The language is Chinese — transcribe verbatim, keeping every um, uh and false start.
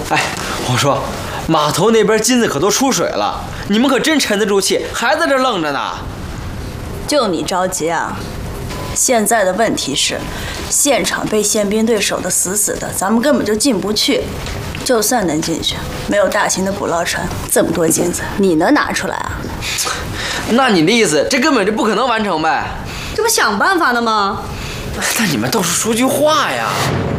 哎，我说，码头那边金子可都出水了，你们可真沉得住气，还在这愣着呢。 就你着急啊？现在的问题是，现场被宪兵队守得死死的，咱们根本就进不去。就算能进去，没有大型的捕捞船，这么多金子，你能拿出来啊？ 那你的意思，这根本就不可能完成呗？ 这不想办法呢吗？ 那你们倒是说句话呀！